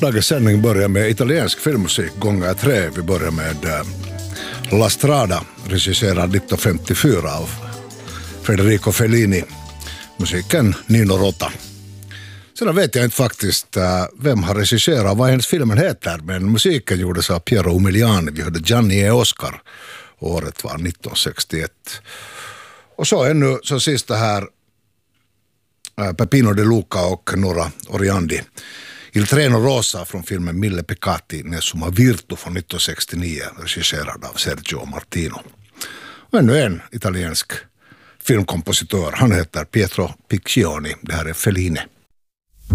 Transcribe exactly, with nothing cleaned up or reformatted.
Dagens sändning börjar med italiensk filmmusik gånger tre. Vi börjar med äh, La Strada, regisserad nittonhundrafemtiofyra av Federico Fellini. Musiken Nino Rota. Sen vet jag inte faktiskt äh, vem har regisserat, vad hennes filmen heter, men musiken gjordes av Piero Umiliani. Vi hörde Gianni e Oscar. Året var nittonhundrasextioett. Och så ännu så sista här äh, Peppino De Luca och Nora Oriandi. Il Treno Rosa från filmen Mille Peccati Nessuma Virtu från nittonhundrasextionio, regisserad av Sergio Martino. Och ännu en italiensk filmkompositör, han heter Pietro Piccioni. Det här är Fellini.